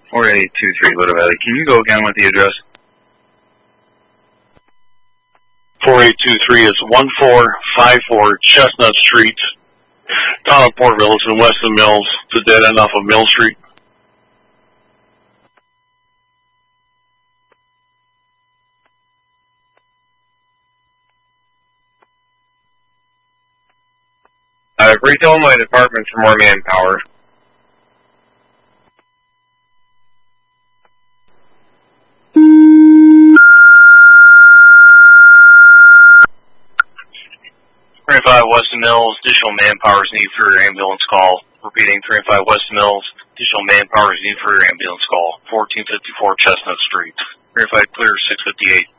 4823 Little Valley. Can you go again with the address? 4823 is 1454 Chestnut Street, town of Portville. It's in Weston Mills. It's a dead end off of Mill Street. Retell my department for more manpower. Weston Mills, additional manpower is needed for your ambulance call. Repeating, 305 Weston Mills, additional manpower is needed for your ambulance call. 1454 Chestnut Street. 305 clear, 658.